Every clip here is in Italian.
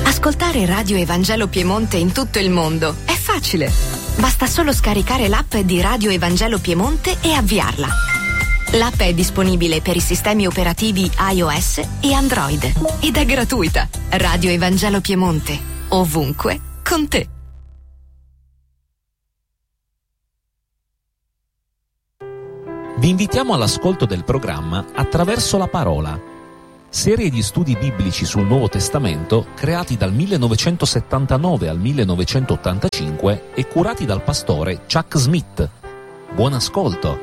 Ascoltare Radio Evangelo Piemonte in tutto il mondo è facile. Basta solo scaricare l'app di Radio Evangelo Piemonte e avviarla. L'app è disponibile per i sistemi operativi iOS e Android ed è gratuita. Radio Evangelo Piemonte, ovunque, con te. Vi invitiamo all'ascolto del programma Attraverso la Parola, serie di studi biblici sul Nuovo Testamento creati dal 1979 al 1985 e curati dal pastore Chuck Smith. Buon ascolto!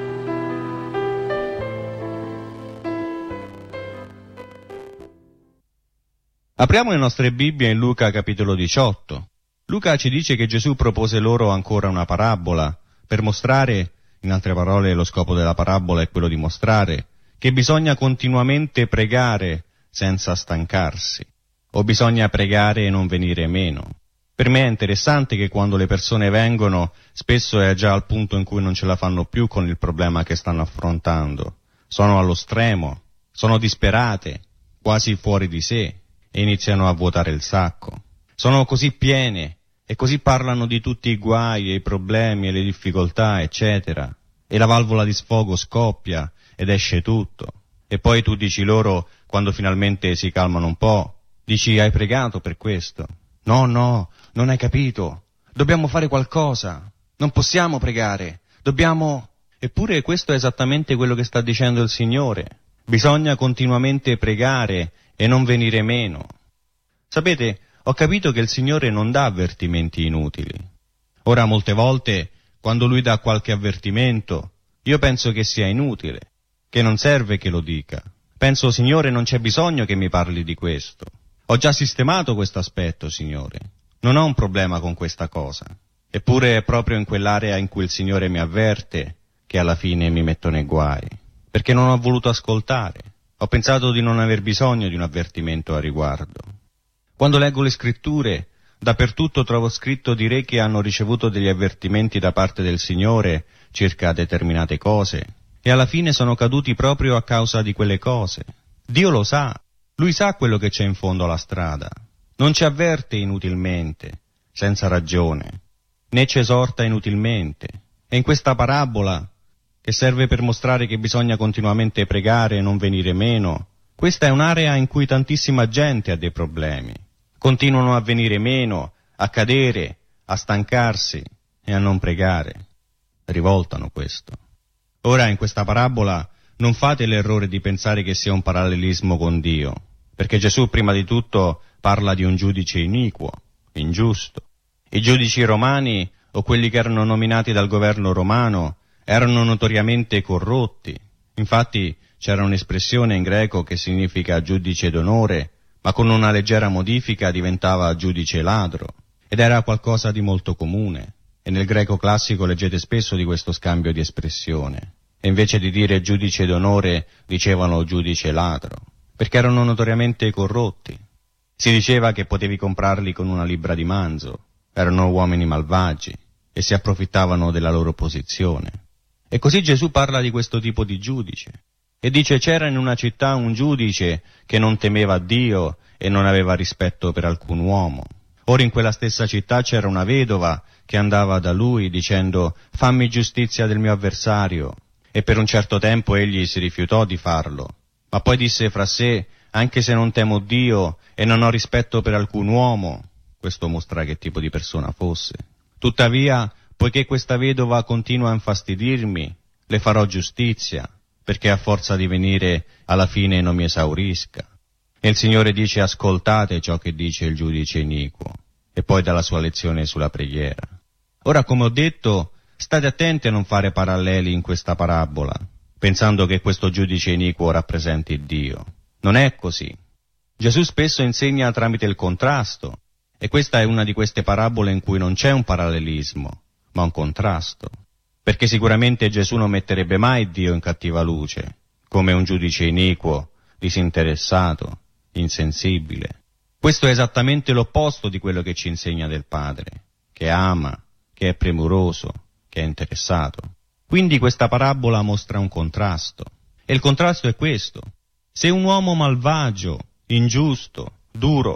Apriamo le nostre Bibbie in Luca capitolo 18. Luca ci dice che Gesù propose loro ancora una parabola per mostrare, in altre parole lo scopo della parabola è quello di mostrare, che bisogna continuamente pregare senza stancarsi, o bisogna pregare e non venire meno. Per me è interessante che quando le persone vengono, spesso è già al punto in cui non ce la fanno più con il problema che stanno affrontando. Sono allo stremo, sono disperate, quasi fuori di sé, e iniziano a vuotare il sacco. Sono così piene e così parlano di tutti i guai e i problemi e le difficoltà, eccetera, e la valvola di sfogo scoppia ed esce tutto. E poi tu dici loro, quando finalmente si calmano un po', dici: hai pregato per questo? No, non hai capito. Dobbiamo fare qualcosa. Non possiamo pregare. Dobbiamo... Eppure questo è esattamente quello che sta dicendo il Signore. Bisogna continuamente pregare e non venire meno. Sapete, ho capito che il Signore non dà avvertimenti inutili. Ora, molte volte, quando Lui dà qualche avvertimento, io penso che sia inutile, che non serve che lo dica. Penso: Signore, non c'è bisogno che mi parli di questo. Ho già sistemato questo aspetto, Signore. Non ho un problema con questa cosa. Eppure è proprio in quell'area in cui il Signore mi avverte che alla fine mi metto nei guai, perché non ho voluto ascoltare. Ho pensato di non aver bisogno di un avvertimento a riguardo. Quando leggo le scritture, dappertutto trovo scritto di re che hanno ricevuto degli avvertimenti da parte del Signore circa determinate cose, e alla fine sono caduti proprio a causa di quelle cose. Dio lo sa, Lui sa quello che c'è in fondo alla strada. Non ci avverte inutilmente, senza ragione, né ci esorta inutilmente. E in questa parabola, che serve per mostrare che bisogna continuamente pregare e non venire meno, questa è un'area in cui tantissima gente ha dei problemi. Continuano a venire meno, a cadere, a stancarsi e a non pregare. Rivoltano questo. Ora, in questa parabola non fate l'errore di pensare che sia un parallelismo con Dio, perché Gesù prima di tutto parla di un giudice iniquo, ingiusto. I giudici romani, o quelli che erano nominati dal governo romano, erano notoriamente corrotti. Infatti c'era un'espressione in greco che significa giudice d'onore, ma con una leggera modifica diventava giudice ladro, ed era qualcosa di molto comune. E nel greco classico leggete spesso di questo scambio di espressione. E invece di dire giudice d'onore dicevano giudice ladro, perché erano notoriamente corrotti. Si diceva che potevi comprarli con una libbra di manzo. Erano uomini malvagi e si approfittavano della loro posizione. E così Gesù parla di questo tipo di giudice e dice: c'era in una città un giudice che non temeva Dio e non aveva rispetto per alcun uomo. Ora in quella stessa città c'era una vedova che andava da lui dicendo: fammi giustizia del mio avversario. E per un certo tempo egli si rifiutò di farlo, ma poi disse fra sé: anche se non temo Dio e non ho rispetto per alcun uomo. Questo mostra che tipo di persona fosse. Tuttavia, poiché questa vedova continua a infastidirmi, le farò giustizia, perché a forza di venire alla fine non mi esaurisca. E il Signore dice: ascoltate ciò che dice il giudice iniquo, e poi dà la sua lezione sulla preghiera. Ora, come ho detto, state attenti a non fare paralleli in questa parabola, pensando che questo giudice iniquo rappresenti Dio. Non è così. Gesù spesso insegna tramite il contrasto, e questa è una di queste parabole in cui non c'è un parallelismo, ma un contrasto. Perché sicuramente Gesù non metterebbe mai Dio in cattiva luce, come un giudice iniquo, disinteressato, insensibile. Questo è esattamente l'opposto di quello che ci insegna del Padre, che ama, che è premuroso, che è interessato. Quindi questa parabola mostra un contrasto. E il contrasto è questo: se un uomo malvagio, ingiusto, duro,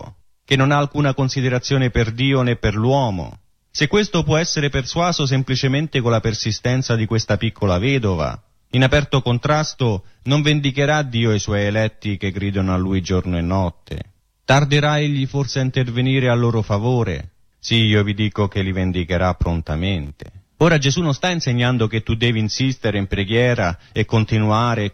che non ha alcuna considerazione per Dio né per l'uomo, se questo può essere persuaso semplicemente con la persistenza di questa piccola vedova, in aperto contrasto non vendicherà Dio i suoi eletti che gridano a Lui giorno e notte. Tarderà Egli forse a intervenire a loro favore? Sì, io vi dico che li vendicherà prontamente. Ora Gesù non sta insegnando che tu devi insistere in preghiera e continuare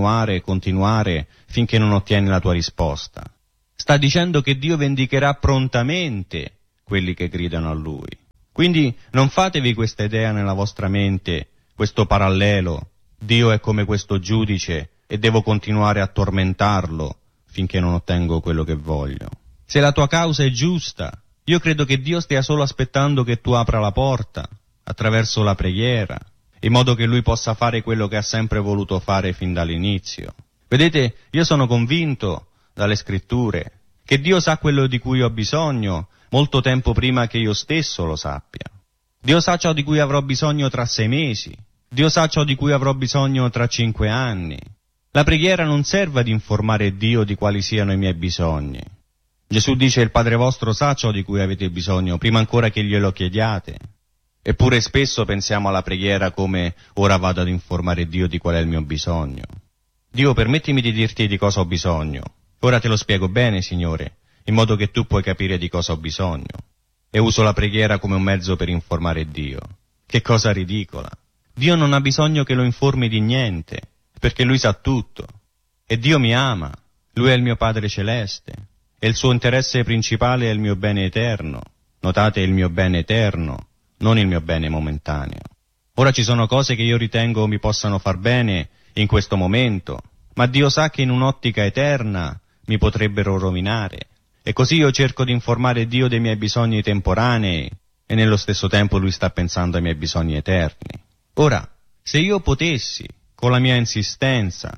finché non ottieni la tua risposta. Sta dicendo che Dio vendicherà prontamente quelli che gridano a Lui. Quindi non fatevi questa idea nella vostra mente, questo parallelo. Dio è come questo giudice e devo continuare a tormentarlo finché non ottengo quello che voglio. Se la tua causa è giusta, io credo che Dio stia solo aspettando che tu apra la porta attraverso la preghiera, in modo che Lui possa fare quello che ha sempre voluto fare fin dall'inizio. Vedete, io sono convinto dalle scritture che Dio sa quello di cui ho bisogno molto tempo prima che io stesso lo sappia. Dio sa ciò di cui avrò bisogno tra 6 mesi. Dio sa ciò di cui avrò bisogno tra 5 anni. La preghiera non serve ad informare Dio di quali siano i miei bisogni. Gesù dice: il Padre vostro sa ciò di cui avete bisogno prima ancora che glielo chiediate. Eppure spesso pensiamo alla preghiera come: ora vado ad informare Dio di qual è il mio bisogno. Dio, permettimi di dirti di cosa ho bisogno. Ora te lo spiego bene, Signore, in modo che tu puoi capire di cosa ho bisogno. E uso la preghiera come un mezzo per informare Dio. Che cosa ridicola! Dio non ha bisogno che lo informi di niente, perché Lui sa tutto. E Dio mi ama, Lui è il mio Padre Celeste, e il suo interesse principale è il mio bene eterno. Notate, il mio bene eterno, non il mio bene momentaneo. Ora ci sono cose che io ritengo mi possano far bene in questo momento, ma Dio sa che in un'ottica eterna mi potrebbero rovinare. E così io cerco di informare Dio dei miei bisogni temporanei, e nello stesso tempo Lui sta pensando ai miei bisogni eterni. Ora, se io potessi, con la mia insistenza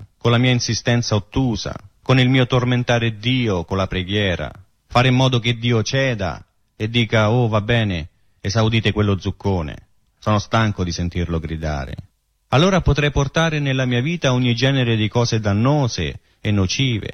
ottusa, con il mio tormentare Dio con la preghiera, fare in modo che Dio ceda e dica: oh, va bene, esaudite quello zuccone, sono stanco di sentirlo gridare, allora potrei portare nella mia vita ogni genere di cose dannose e nocive.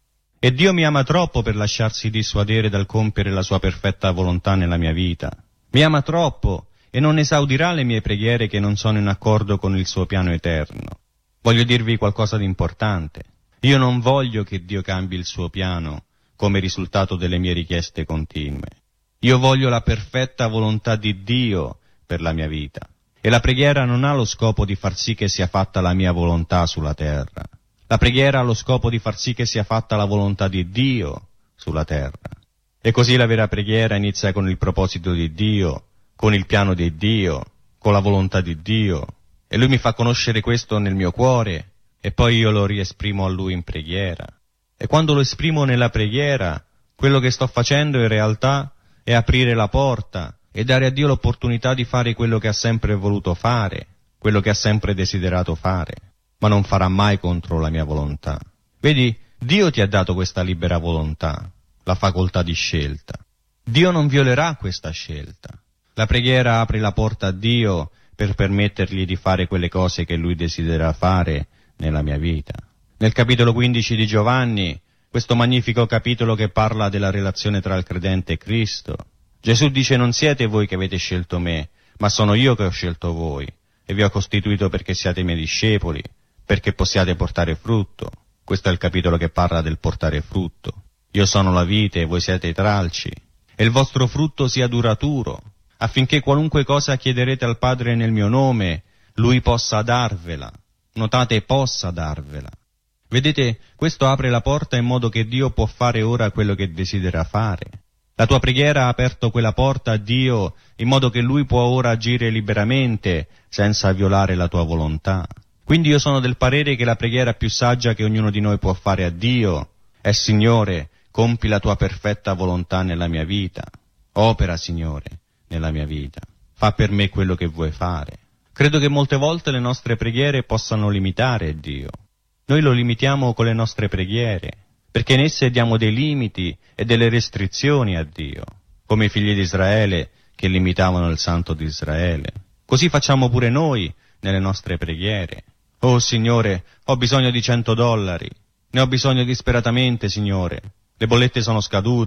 E Dio mi ama troppo per lasciarsi dissuadere dal compiere la sua perfetta volontà nella mia vita. Mi ama troppo e non esaudirà le mie preghiere che non sono in accordo con il suo piano eterno. Voglio dirvi qualcosa di importante. Io non voglio che Dio cambi il suo piano come risultato delle mie richieste continue. Io voglio la perfetta volontà di Dio per la mia vita. E la preghiera non ha lo scopo di far sì che sia fatta la mia volontà sulla terra. La preghiera ha lo scopo di far sì che sia fatta la volontà di Dio sulla terra. E così la vera preghiera inizia con il proposito di Dio, con il piano di Dio, con la volontà di Dio. E Lui mi fa conoscere questo nel mio cuore, e poi io lo riesprimo a Lui in preghiera. E quando lo esprimo nella preghiera, quello che sto facendo in realtà è aprire la porta e dare a Dio l'opportunità di fare quello che ha sempre voluto fare, quello che ha sempre desiderato fare, ma non farà mai contro la mia volontà. Vedi, Dio ti ha dato questa libera volontà, la facoltà di scelta. Dio non violerà questa scelta. La preghiera apre la porta a Dio per permettergli di fare quelle cose che Lui desidera fare nella mia vita. Nel capitolo 15 di Giovanni, questo magnifico capitolo che parla della relazione tra il credente e Cristo, Gesù dice: non siete voi che avete scelto me, ma sono io che ho scelto voi, e vi ho costituito perché siate miei discepoli, perché possiate portare frutto. Questo è il capitolo che parla del portare frutto. Io sono la vite e voi siete i tralci, e il vostro frutto sia duraturo, affinché qualunque cosa chiederete al Padre nel mio nome, Lui possa darvela. Notate, possa darvela. Vedete, questo apre la porta in modo che Dio può fare ora quello che desidera fare. La tua preghiera ha aperto quella porta a Dio in modo che Lui può ora agire liberamente senza violare la tua volontà. Quindi io sono del parere che la preghiera più saggia che ognuno di noi può fare a Dio è: Signore, compi la tua perfetta volontà nella mia vita. Opera, Signore, nella mia vita. Fa per me quello che vuoi fare. Credo che molte volte le nostre preghiere possano limitare Dio. Noi lo limitiamo con le nostre preghiere, perché in esse diamo dei limiti e delle restrizioni a Dio, come i figli di Israele che limitavano il Santo di Israele. Così facciamo pure noi nelle nostre preghiere. Oh Signore, ho bisogno di $100, ne ho bisogno disperatamente, Signore. Le bollette sono scadute,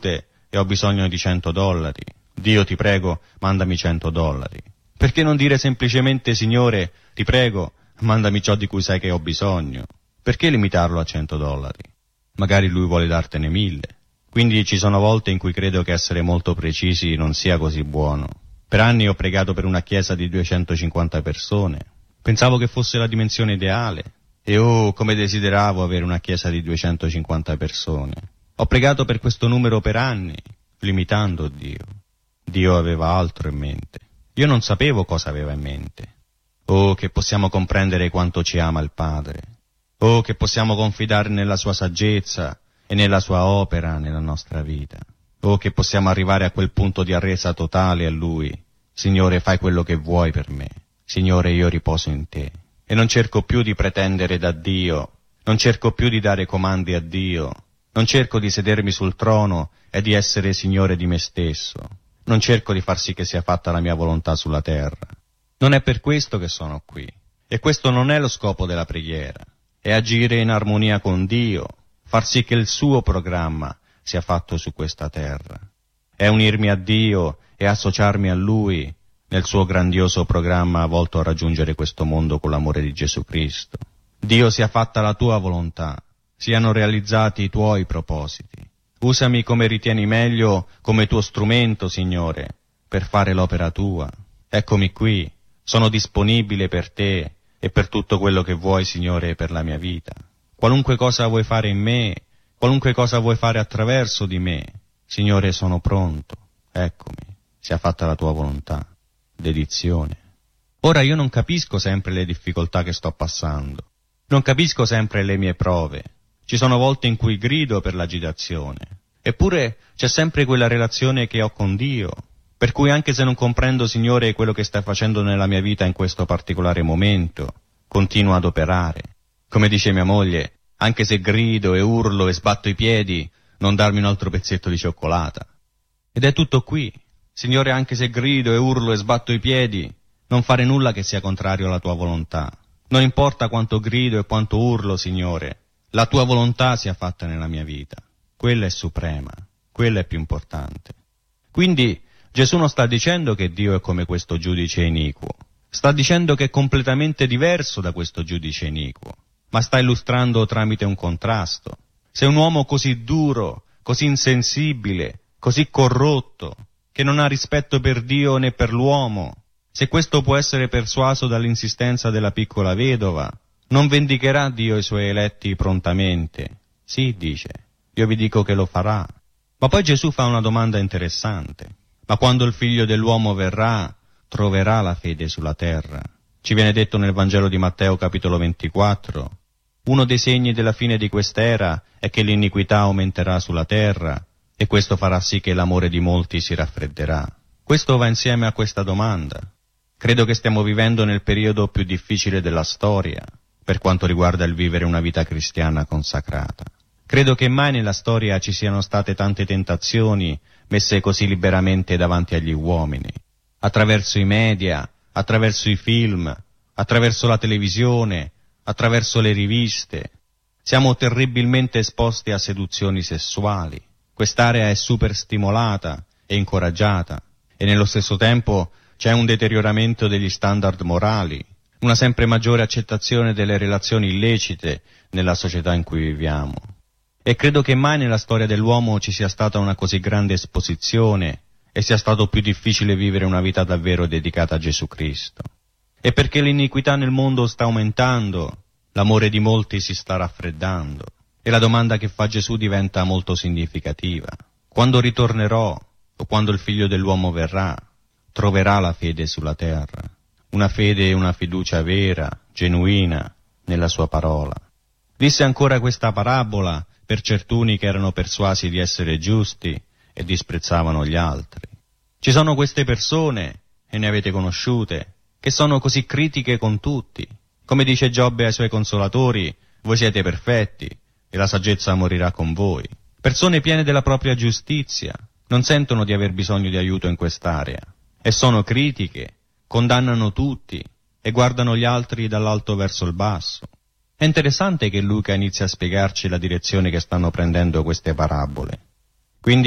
e ho bisogno di $100. Dio, ti prego, mandami $100. Perché non dire semplicemente, Signore, ti prego, mandami ciò di cui sai che ho bisogno? Perché limitarlo a $100? Magari Lui vuole dartene 1000. Quindi ci sono volte in cui credo che essere molto precisi non sia così buono. Per anni ho pregato per una chiesa di 250 persone. Pensavo che fosse la dimensione ideale. E oh, come desideravo avere una chiesa di 250 persone. Ho pregato per questo numero per anni, limitando Dio. Dio aveva altro in mente. Io non sapevo cosa aveva in mente. Oh, che possiamo comprendere quanto ci ama il Padre. Oh, che possiamo confidare nella sua saggezza e nella sua opera nella nostra vita. Oh, che possiamo arrivare a quel punto di arresa totale a Lui. Signore, fai quello che vuoi per me. Signore, io riposo in te. E non cerco più di pretendere da Dio. Non cerco più di dare comandi a Dio. Non cerco di sedermi sul trono e di essere Signore di me stesso. Non cerco di far sì che sia fatta la mia volontà sulla terra. Non è per questo che sono qui. E questo non è lo scopo della preghiera. È agire in armonia con Dio, far sì che il suo programma sia fatto su questa terra. È unirmi a Dio e associarmi a Lui nel suo grandioso programma volto a raggiungere questo mondo con l'amore di Gesù Cristo. Dio, sia fatta la tua volontà, siano realizzati i tuoi propositi. Usami come ritieni meglio, come tuo strumento, Signore, per fare l'opera tua. Eccomi qui, sono disponibile per te e per tutto quello che vuoi, Signore, per la mia vita. Qualunque cosa vuoi fare in me, qualunque cosa vuoi fare attraverso di me, Signore, sono pronto. Eccomi, sia fatta la tua volontà. Dedizione. Ora io non capisco sempre le difficoltà che sto passando. Non capisco sempre le mie prove. Ci sono volte in cui grido per l'agitazione. Eppure c'è sempre quella relazione che ho con Dio, per cui anche se non comprendo, Signore, quello che stai facendo nella mia vita in questo particolare momento, continuo ad operare. Come dice mia moglie, anche se grido e urlo e sbatto i piedi, non darmi un altro pezzetto di cioccolata. Ed è tutto qui. Signore, anche se grido e urlo e sbatto i piedi, non fare nulla che sia contrario alla tua volontà. Non importa quanto grido e quanto urlo, Signore, la tua volontà sia fatta nella mia vita. Quella è suprema, quella è più importante. Quindi Gesù non sta dicendo che Dio è come questo giudice iniquo, sta dicendo che è completamente diverso da questo giudice iniquo, ma sta illustrando tramite un contrasto. Se un uomo così duro, così insensibile, così corrotto, che non ha rispetto per Dio né per l'uomo, se questo può essere persuaso dall'insistenza della piccola vedova, non vendicherà Dio i suoi eletti prontamente? Sì, dice, io vi dico che lo farà. Ma poi Gesù fa una domanda interessante. Ma quando il Figlio dell'uomo verrà, troverà la fede sulla terra? Ci viene detto nel Vangelo di Matteo capitolo 24, uno dei segni della fine di quest'era è che l'iniquità aumenterà sulla terra, e questo farà sì che l'amore di molti si raffredderà. Questo va insieme a questa domanda. Credo che stiamo vivendo nel periodo più difficile della storia, per quanto riguarda il vivere una vita cristiana consacrata. Credo che mai nella storia ci siano state tante tentazioni messe così liberamente davanti agli uomini, attraverso i media, attraverso i film, attraverso la televisione, attraverso le riviste. Siamo terribilmente esposti a seduzioni sessuali. Quest'area è super stimolata e incoraggiata e nello stesso tempo c'è un deterioramento degli standard morali, una sempre maggiore accettazione delle relazioni illecite nella società in cui viviamo. E credo che mai nella storia dell'uomo ci sia stata una così grande esposizione e sia stato più difficile vivere una vita davvero dedicata a Gesù Cristo. E perché l'iniquità nel mondo sta aumentando, l'amore di molti si sta raffreddando. E la domanda che fa Gesù diventa molto significativa. Quando ritornerò, o quando il Figlio dell'uomo verrà, troverà la fede sulla terra? Una fede e una fiducia vera, genuina, nella sua parola. Disse ancora questa parabola per certuni che erano persuasi di essere giusti e disprezzavano gli altri. Ci sono queste persone, e ne avete conosciute, che sono così critiche con tutti. Come dice Giobbe ai suoi consolatori, voi siete perfetti, e la saggezza morirà con voi. Persone piene della propria giustizia, non sentono di aver bisogno di aiuto in quest'area, e sono critiche, condannano tutti, e guardano gli altri dall'alto verso il basso. È interessante che Luca inizia a spiegarci la direzione che stanno prendendo queste parabole. Quindi,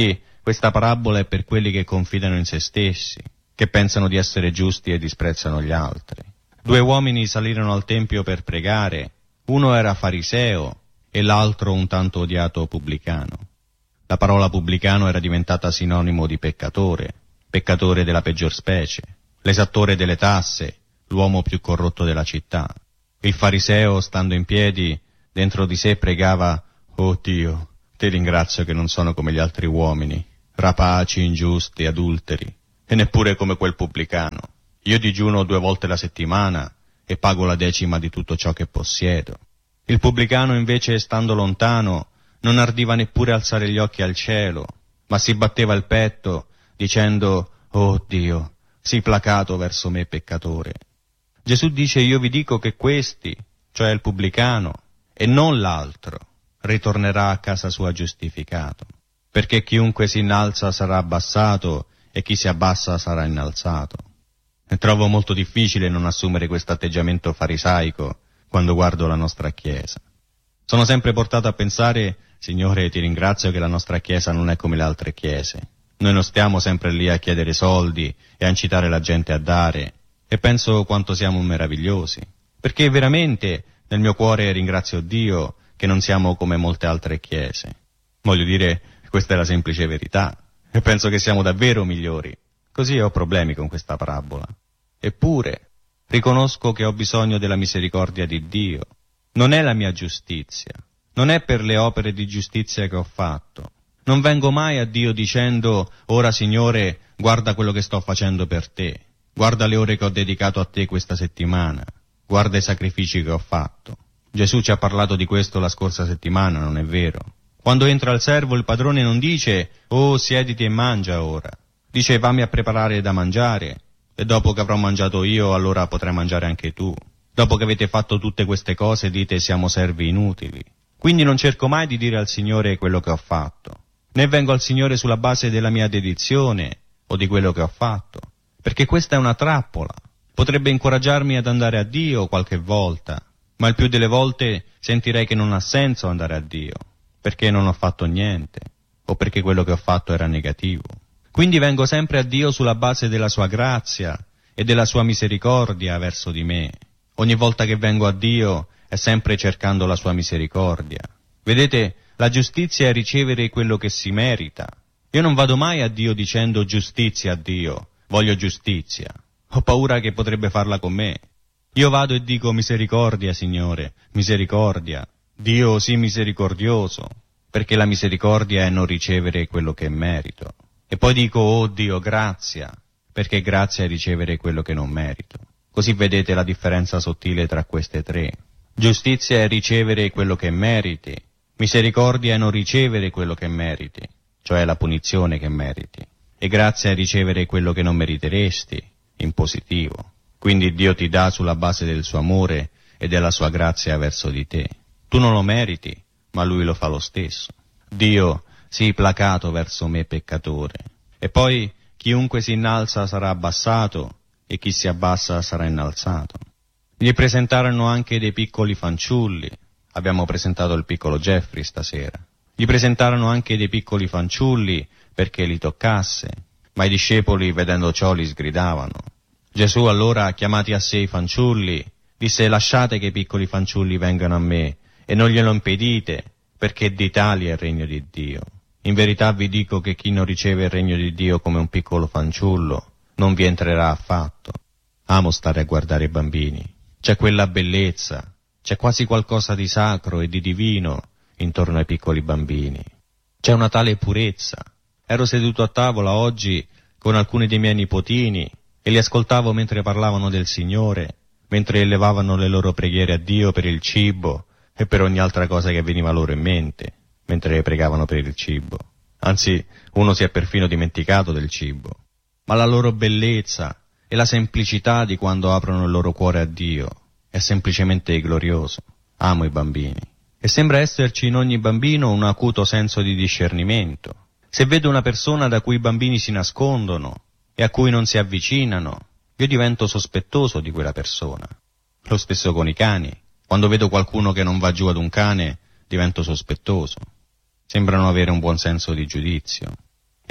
questa parabola è per quelli che confidano in se stessi, che pensano di essere giusti e disprezzano gli altri. 2 uomini salirono al tempio per pregare, uno era fariseo e l'altro un tanto odiato pubblicano. La parola pubblicano era diventata sinonimo di peccatore, peccatore della peggior specie, l'esattore delle tasse, l'uomo più corrotto della città. Il fariseo, stando in piedi, dentro di sé pregava: «Oh Dio, ti ringrazio che non sono come gli altri uomini, rapaci, ingiusti, adulteri, e neppure come quel pubblicano. Io digiuno 2 volte la settimana e pago la 10ª di tutto ciò che possiedo». Il pubblicano invece, stando lontano, non ardiva neppure alzare gli occhi al cielo, ma si batteva il petto dicendo: «Oh Dio, sii placato verso me peccatore». Gesù dice: «Io vi dico che questi, cioè il pubblicano, e non l'altro, ritornerà a casa sua giustificato, perché chiunque si innalza sarà abbassato e chi si abbassa sarà innalzato». E trovo molto difficile non assumere questo atteggiamento farisaico quando guardo la nostra Chiesa. Sono sempre portato a pensare: Signore, ti ringrazio che la nostra Chiesa non è come le altre Chiese. Noi non stiamo sempre lì a chiedere soldi e a incitare la gente a dare, e penso quanto siamo meravigliosi, perché veramente nel mio cuore ringrazio Dio che non siamo come molte altre Chiese. Voglio dire, questa è la semplice verità, e penso che siamo davvero migliori. Così ho problemi con questa parabola. Eppure riconosco che ho bisogno della misericordia di Dio. Non è la mia giustizia, non è per le opere di giustizia che ho fatto. Non vengo mai a Dio dicendo: «Ora Signore, guarda quello che sto facendo per te, guarda le ore che ho dedicato a te questa settimana, guarda i sacrifici che ho fatto». Gesù ci ha parlato di questo la scorsa settimana, non è vero? Quando entra il servo, il padrone non dice: «Oh, siediti e mangia ora». Dice: «Vammi a preparare da mangiare, e dopo che avrò mangiato io, allora potrai mangiare anche tu. Dopo che avete fatto tutte queste cose, dite: siamo servi inutili». Quindi non cerco mai di dire al Signore quello che ho fatto, né vengo al Signore sulla base della mia dedizione o di quello che ho fatto, perché questa è una trappola. Potrebbe incoraggiarmi ad andare a Dio qualche volta, ma il più delle volte sentirei che non ha senso andare a Dio, perché non ho fatto niente, o perché quello che ho fatto era negativo. Quindi vengo sempre a Dio sulla base della sua grazia e della sua misericordia verso di me. Ogni volta che vengo a Dio è sempre cercando la sua misericordia. Vedete, la giustizia è ricevere quello che si merita. Io non vado mai a Dio dicendo: giustizia a Dio, voglio giustizia. Ho paura che potrebbe farla con me. Io vado e dico: misericordia, Signore, misericordia. Dio, sii misericordioso, perché la misericordia è non ricevere quello che merito. E poi dico: oh Dio, grazia, perché grazia è ricevere quello che non merito. Così vedete la differenza sottile tra queste 3. Giustizia è ricevere quello che meriti, misericordia è non ricevere quello che meriti, cioè la punizione che meriti, e grazia è ricevere quello che non meriteresti, in positivo. Quindi Dio ti dà sulla base del suo amore e della sua grazia verso di te. Tu non lo meriti, ma Lui lo fa lo stesso. Dio, sii placato verso me peccatore. E poi chiunque si innalza sarà abbassato e chi si abbassa sarà innalzato. Gli presentarono anche dei piccoli fanciulli. Abbiamo presentato il piccolo Jeffrey stasera. Gli presentarono anche dei piccoli fanciulli perché li toccasse, ma i discepoli, vedendo ciò, li sgridavano. Gesù allora, chiamati a sé i fanciulli, disse: lasciate che i piccoli fanciulli vengano a me e non glielo impedite, perché di tali è il regno di Dio. In verità vi dico che chi non riceve il regno di Dio come un piccolo fanciullo non vi entrerà affatto. Amo stare a guardare i bambini. C'è quella bellezza, c'è quasi qualcosa di sacro e di divino intorno ai piccoli bambini. C'è una tale purezza. Ero seduto a tavola oggi con alcuni dei miei nipotini e li ascoltavo mentre parlavano del Signore, mentre elevavano le loro preghiere a Dio per il cibo e per ogni altra cosa che veniva loro in mente, mentre pregavano per il cibo. Anzi, uno si è perfino dimenticato del cibo. Ma la loro bellezza e la semplicità di quando aprono il loro cuore a Dio è semplicemente glorioso. Amo i bambini. E sembra esserci in ogni bambino un acuto senso di discernimento. Se vedo una persona da cui i bambini si nascondono e a cui non si avvicinano, io divento sospettoso di quella persona. Lo stesso con i cani. Quando vedo qualcuno che non va giù ad un cane, divento sospettoso. Sembrano avere un buon senso di giudizio.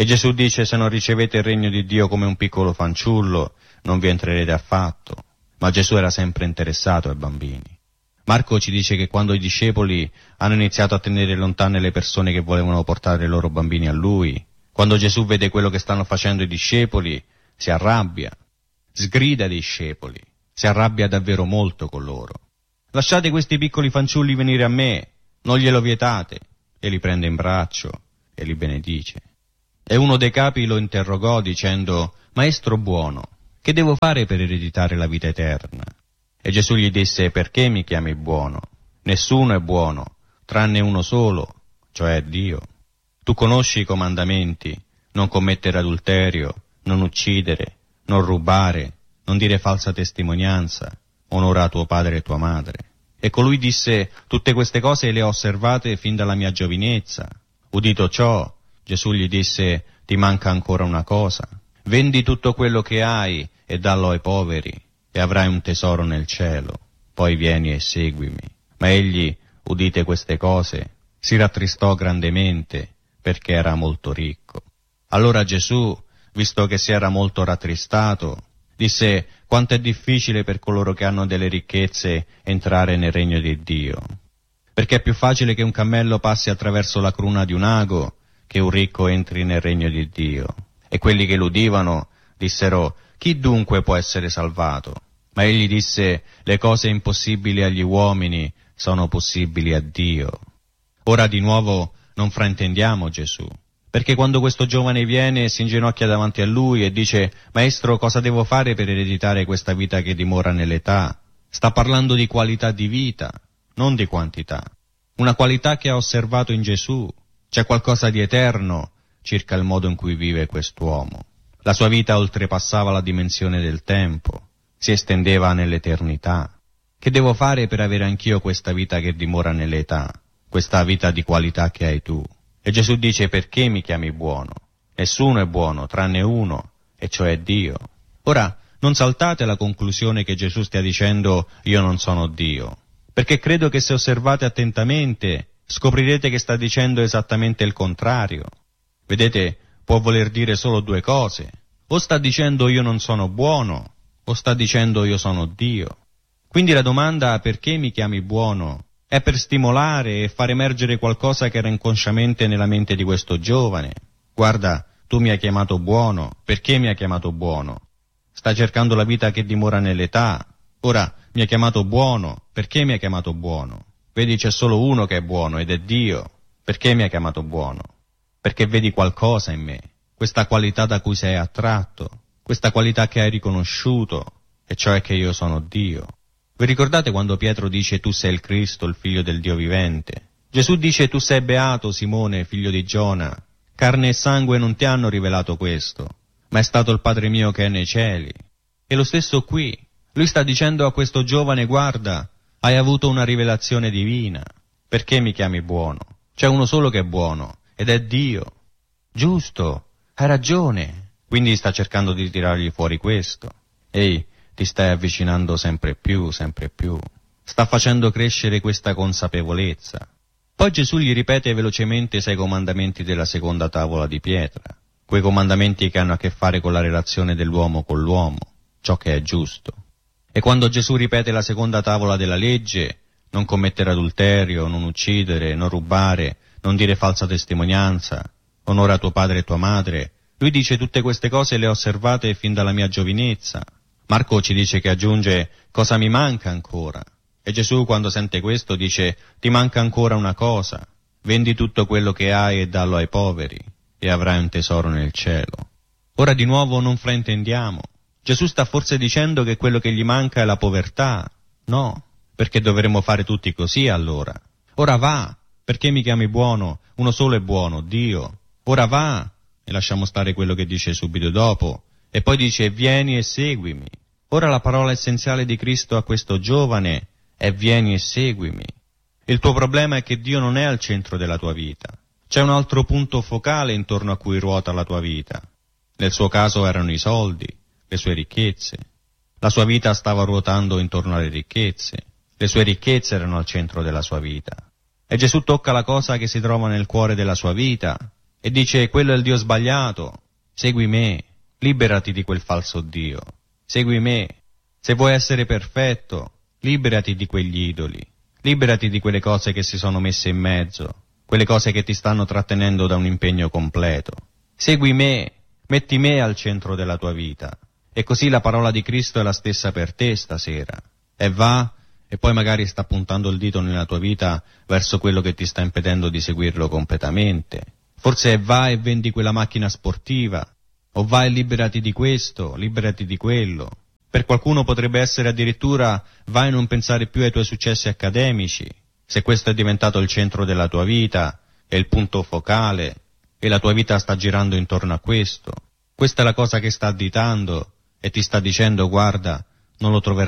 E Gesù dice: se non ricevete il regno di Dio come un piccolo fanciullo, non vi entrerete affatto. Ma Gesù era sempre interessato ai bambini. Marco ci dice che quando i discepoli hanno iniziato a tenere lontane le persone che volevano portare i loro bambini a Lui, quando Gesù vede quello che stanno facendo i discepoli, si arrabbia, sgrida i discepoli, si arrabbia davvero molto con loro. Lasciate questi piccoli fanciulli venire a me, non glielo vietate, e li prende in braccio e li benedice. E uno dei capi lo interrogò dicendo: Maestro buono, che devo fare per ereditare la vita eterna? E Gesù gli disse: perché mi chiami buono? Nessuno è buono, tranne uno solo, cioè Dio. Tu conosci i comandamenti: non commettere adulterio, non uccidere, non rubare, non dire falsa testimonianza, onora tuo padre e tua madre. E colui disse: tutte queste cose le ho osservate fin dalla mia giovinezza. Udito ciò, Gesù gli disse: ti manca ancora una cosa. Vendi tutto quello che hai e dallo ai poveri, e avrai un tesoro nel cielo. Poi vieni e seguimi. Ma egli, udite queste cose, si rattristò grandemente, perché era molto ricco. Allora Gesù, visto che si era molto rattristato, disse: quanto è difficile per coloro che hanno delle ricchezze entrare nel regno di Dio. Perché è più facile che un cammello passi attraverso la cruna di un ago che un ricco entri nel regno di Dio. E quelli che l'udivano dissero: chi dunque può essere salvato? Ma egli disse: le cose impossibili agli uomini sono possibili a Dio. Ora di nuovo non fraintendiamo Gesù, perché quando questo giovane viene si inginocchia davanti a lui e dice: Maestro, cosa devo fare per ereditare questa vita che dimora nell'età? Sta parlando di qualità di vita, non di quantità. Una qualità che ha osservato in Gesù. C'è qualcosa di eterno circa il modo in cui vive quest'uomo. La sua vita oltrepassava la dimensione del tempo, si estendeva nell'eternità. Che devo fare per avere anch'io questa vita che dimora nell'età, questa vita di qualità che hai tu? E Gesù dice: perché mi chiami buono? Nessuno è buono, tranne uno, e cioè Dio. Ora, non saltate alla conclusione che Gesù stia dicendo: io non sono Dio, perché credo che se osservate attentamente scoprirete che sta dicendo esattamente il contrario. Vedete, può voler dire solo due cose: o sta dicendo io non sono buono, o sta dicendo io sono Dio. Quindi la domanda perché mi chiami buono è per stimolare e far emergere qualcosa che era inconsciamente nella mente di questo giovane. Guarda, tu mi hai chiamato buono, perché mi hai chiamato buono? Sta cercando la vita che dimora nell'età. Ora, mi hai chiamato buono, perché mi hai chiamato buono? Vedi, c'è solo uno che è buono ed è Dio. Perché mi hai chiamato buono? Perché vedi qualcosa in me, questa qualità da cui sei attratto, questa qualità che hai riconosciuto, e cioè che io sono Dio. Vi ricordate quando Pietro dice: tu sei il Cristo, il figlio del Dio vivente? Gesù dice: tu sei beato, Simone, figlio di Giona, carne e sangue non ti hanno rivelato questo, ma è stato il Padre mio che è nei cieli. E lo stesso qui, lui sta dicendo a questo giovane: guarda, hai avuto una rivelazione divina, perché mi chiami buono? C'è uno solo che è buono, ed è Dio. Giusto, hai ragione. Quindi sta cercando di tirargli fuori questo. Ehi, ti stai avvicinando sempre più, sempre più. Sta facendo crescere questa consapevolezza. Poi Gesù gli ripete velocemente 6 comandamenti della seconda tavola di pietra, quei comandamenti che hanno a che fare con la relazione dell'uomo con l'uomo, ciò che è giusto. E quando Gesù ripete la seconda tavola della legge, non commettere adulterio, non uccidere, non rubare, non dire falsa testimonianza, onora tuo padre e tua madre, lui dice: tutte queste cose le ho osservate fin dalla mia giovinezza. Marco ci dice che aggiunge: cosa mi manca ancora? E Gesù, quando sente questo, dice: ti manca ancora una cosa, vendi tutto quello che hai e dallo ai poveri, e avrai un tesoro nel cielo. Ora di nuovo non fraintendiamo. Gesù sta forse dicendo che quello che gli manca è la povertà? No, perché dovremmo fare tutti così allora. Ora va, perché mi chiami buono? Uno solo è buono, Dio. Ora va, e lasciamo stare quello che dice subito dopo, e poi dice: vieni e seguimi. Ora la parola essenziale di Cristo a questo giovane è: vieni e seguimi. Il tuo problema è che Dio non è al centro della tua vita. C'è un altro punto focale intorno a cui ruota la tua vita. Nel suo caso erano i soldi, le sue ricchezze. La sua vita stava ruotando intorno alle ricchezze. Le sue ricchezze erano al centro della sua vita. E Gesù tocca la cosa che si trova nel cuore della sua vita e dice: quello è il Dio sbagliato, segui me, liberati di quel falso Dio, segui me. Se vuoi essere perfetto, liberati di quegli idoli, liberati di quelle cose che si sono messe in mezzo, quelle cose che ti stanno trattenendo da un impegno completo. Segui me, metti me al centro della tua vita. E così la parola di Cristo è la stessa per te stasera. E va, e poi magari sta puntando il dito nella tua vita verso quello che ti sta impedendo di seguirlo completamente. Forse va e vendi quella macchina sportiva, o vai e liberati di questo, liberati di quello. Per qualcuno potrebbe essere addirittura: vai e non pensare più ai tuoi successi accademici, se questo è diventato il centro della tua vita, è il punto focale, e la tua vita sta girando intorno a questo. Questa è la cosa che sta additando e ti sta dicendo: guarda, non lo troverai